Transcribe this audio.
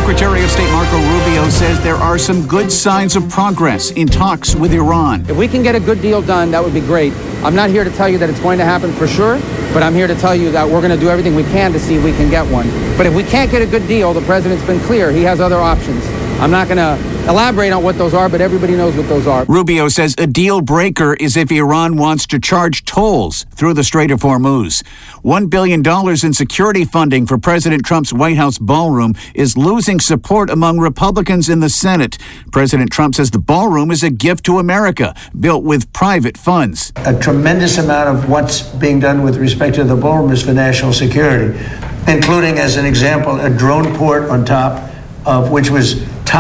Secretary of State Marco Rubio says there are some good signs of progress in talks with Iran. If we can get a good deal done, that would be great. I'm not here to tell you that it's going to happen for sure, but I'm here to tell you that we're going to do everything we can to see if we can get one. But if we can't get a good deal, the president's been clear. He has other options. I'm not going to elaborate on what those are, but everybody knows what those are. Rubio says a deal breaker is if Iran wants to charge tolls through the Strait of Hormuz. $1 billion in security funding for President Trump's White House ballroom is losing support among Republicans in the Senate. President Trump says the ballroom is a gift to America, built with private funds. A tremendous amount of what's being done with respect to the ballroom is for national security, including, as an example, a drone port on top of which was